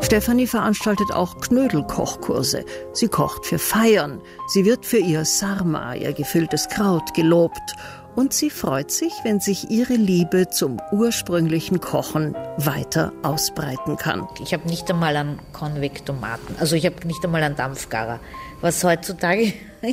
Stefanie veranstaltet auch Knödelkochkurse. Sie kocht für Feiern. Sie wird für ihr Sarma, ihr gefülltes Kraut, gelobt. Und sie freut sich, wenn sich ihre Liebe zum ursprünglichen Kochen weiter ausbreiten kann. Ich habe nicht einmal einen Konvektomaten, also ich habe nicht einmal einen Dampfgarer, was heutzutage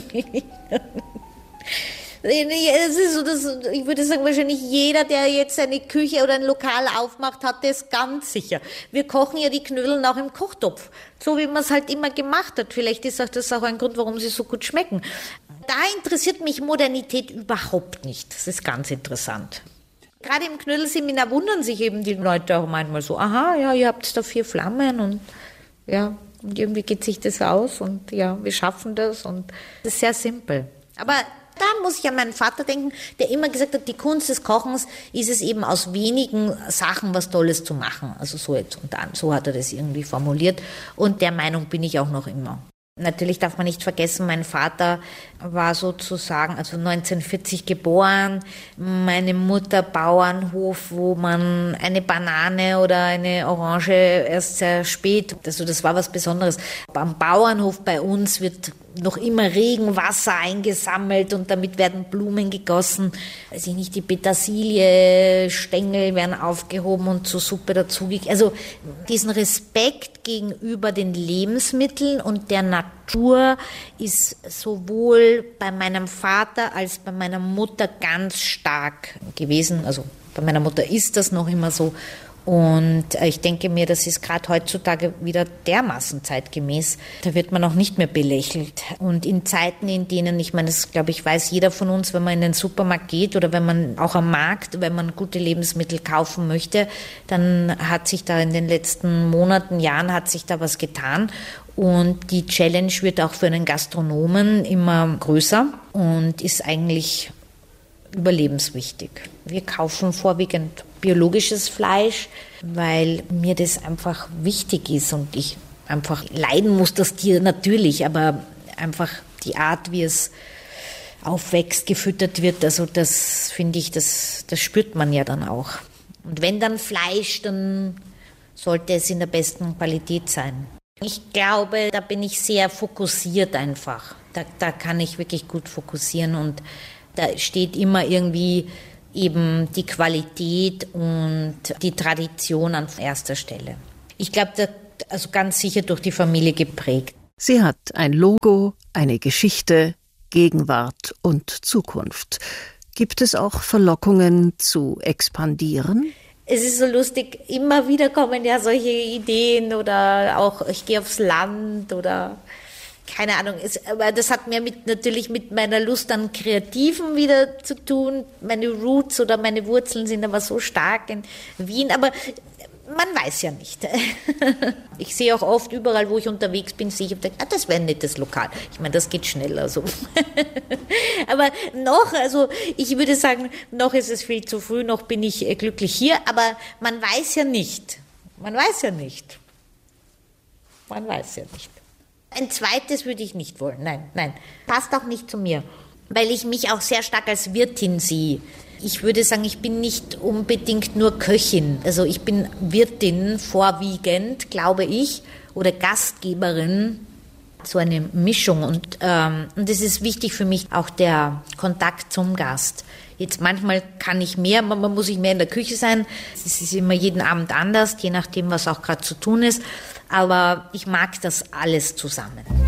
es ist so, dass, ich würde sagen, wahrscheinlich jeder, der jetzt eine Küche oder ein Lokal aufmacht, hat das ganz sicher. Wir kochen ja die Knödel auch im Kochtopf, so wie man es halt immer gemacht hat. Vielleicht ist das auch ein Grund, warum sie so gut schmecken. Da interessiert mich Modernität überhaupt nicht. Das ist ganz interessant. Gerade im Knödelseminar wundern sich eben die Leute auch manchmal so, aha, ja, ihr habt da 4 Flammen und ja, und irgendwie geht sich das aus und ja, wir schaffen das und das ist sehr simpel. Aber da muss ich an meinen Vater denken, der immer gesagt hat, die Kunst des Kochens ist es eben aus wenigen Sachen was Tolles zu machen. Also so jetzt und dann, so hat er das irgendwie formuliert und der Meinung bin ich auch noch immer. Natürlich darf man nicht vergessen, mein Vater war sozusagen, also 1940 geboren, meine Mutter Bauernhof, wo man eine Banane oder eine Orange erst sehr spät, also das war was Besonderes. Am Bauernhof bei uns wird noch immer Regenwasser eingesammelt und damit werden Blumen gegossen. Weiß ich nicht, die Petersilie-Stängel werden aufgehoben und zur Suppe dazugegeben. Also diesen Respekt gegenüber den Lebensmitteln und der Natur ist sowohl bei meinem Vater als bei meiner Mutter ganz stark gewesen. Also bei meiner Mutter ist das noch immer so. Und ich denke mir, das ist gerade heutzutage wieder dermaßen zeitgemäß. Da wird man auch nicht mehr belächelt. Und in Zeiten, in denen, ich meine, das glaube ich, weiß jeder von uns, wenn man in den Supermarkt geht oder wenn man auch am Markt, wenn man gute Lebensmittel kaufen möchte, dann hat sich da in den letzten Monaten, Jahren hat sich da was getan. Und die Challenge wird auch für einen Gastronomen immer größer und ist eigentlich überlebenswichtig. Wir kaufen vorwiegend biologisches Fleisch, weil mir das einfach wichtig ist und ich einfach leiden muss, das Tier natürlich, aber einfach die Art, wie es aufwächst, gefüttert wird, also das finde ich, das spürt man ja dann auch. Und wenn dann Fleisch, dann sollte es in der besten Qualität sein. Ich glaube, da bin ich sehr fokussiert einfach. Da kann ich wirklich gut fokussieren und da steht immer irgendwie eben die Qualität und die Tradition an erster Stelle. Ich glaube, also ganz sicher durch die Familie geprägt. Sie hat ein Logo, eine Geschichte, Gegenwart und Zukunft. Gibt es auch Verlockungen zu expandieren? Es ist so lustig, immer wieder kommen ja solche Ideen oder auch ich gehe aufs Land oder keine Ahnung, aber das hat mehr natürlich mit meiner Lust an Kreativen wieder zu tun. Meine Roots oder meine Wurzeln sind aber so stark in Wien, aber man weiß ja nicht. Ich sehe auch oft überall, wo ich unterwegs bin, sehe ich und denke, das wäre ein nettes Lokal. Ich meine, das geht schneller so. Aber noch, also ich würde sagen, noch ist es viel zu früh, noch bin ich glücklich hier, aber man weiß ja nicht. Man weiß ja nicht. Man weiß ja nicht. Ein zweites würde ich nicht wollen. Nein. Passt auch nicht zu mir, weil ich mich auch sehr stark als Wirtin sehe. Ich würde sagen, ich bin nicht unbedingt nur Köchin. Also ich bin Wirtin vorwiegend, glaube ich, oder Gastgeberin. So eine Mischung. Und es ist wichtig für mich auch der Kontakt zum Gast. Jetzt manchmal kann ich mehr, manchmal muss ich mehr in der Küche sein. Es ist immer jeden Abend anders, je nachdem, was auch gerade zu tun ist. Aber ich mag das alles zusammen.